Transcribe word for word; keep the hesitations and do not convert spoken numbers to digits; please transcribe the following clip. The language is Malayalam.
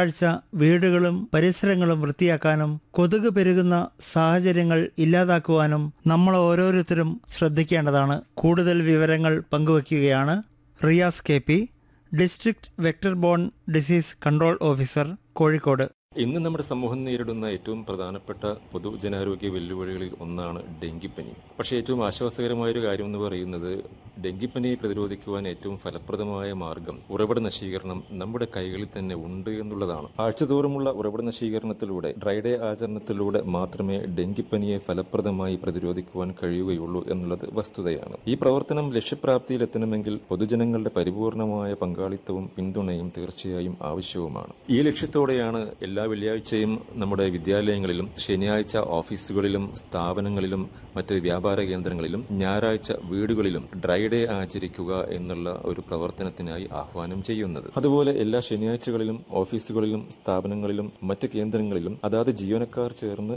ഞായറാഴ്ച വീടുകളും പരിസരങ്ങളും വൃത്തിയാക്കാനും കൊതുക് പെരുകുന്ന സാഹചര്യങ്ങൾ ഇല്ലാതാക്കുവാനും നമ്മൾ ഓരോരുത്തരും ശ്രദ്ധിക്കേണ്ടതാണ്. കൂടുതൽ വിവരങ്ങൾ പങ്കുവയ്ക്കുകയാണ് Riyas K P, district vector bone disease control officer, Kozhikode. ഇന്ന് നമ്മുടെ സമൂഹം നേരിടുന്ന ഏറ്റവും പ്രധാനപ്പെട്ട പൊതുജനാരോഗ്യ വെല്ലുവിളികളിൽ ഒന്നാണ് ഡെങ്കിപ്പനി. പക്ഷേ ഏറ്റവും ആശ്വാസകരമായൊരു കാര്യം എന്ന് പറയുന്നത് ഡെങ്കിപ്പനിയെ പ്രതിരോധിക്കുവാൻ ഏറ്റവും ഫലപ്രദമായ മാർഗം ഉറവിട നശീകരണം നമ്മുടെ കൈകളിൽ തന്നെ ഉണ്ട് എന്നുള്ളതാണ്. ആഴ്ചതോറുമുള്ള ഉറവിട നശീകരണത്തിലൂടെ, ഡ്രൈഡേ ആചരണത്തിലൂടെ മാത്രമേ ഡെങ്കിപ്പനിയെ ഫലപ്രദമായി പ്രതിരോധിക്കുവാൻ കഴിയുകയുള്ളൂ എന്നുള്ളത് വസ്തുതയാണ്. ഈ പ്രവർത്തനം ലക്ഷ്യപ്രാപ്തിയിലെത്തണമെങ്കിൽ പൊതുജനങ്ങളുടെ പരിപൂർണമായ പങ്കാളിത്തവും പിന്തുണയും തീർച്ചയായും ആവശ്യവുമാണ്. ഈ ലക്ഷ്യത്തോടെയാണ് എല്ലാ വെള്ളിയാഴ്ചയും നമ്മുടെ വിദ്യാലയങ്ങളിലും ശനിയാഴ്ച ഓഫീസുകളിലും സ്ഥാപനങ്ങളിലും മറ്റ് വ്യാപാര കേന്ദ്രങ്ങളിലും ഞായറാഴ്ച വീടുകളിലും ഡ്രൈ ഡേ ആചരിക്കുക എന്നുള്ള ഒരു പ്രവർത്തനത്തിനായി ആഹ്വാനം ചെയ്യുന്നത്. അതുപോലെ എല്ലാ ശനിയാഴ്ചകളിലും ഓഫീസുകളിലും സ്ഥാപനങ്ങളിലും മറ്റ് കേന്ദ്രങ്ങളിലും അതാത് ജീവനക്കാർ ചേർന്ന്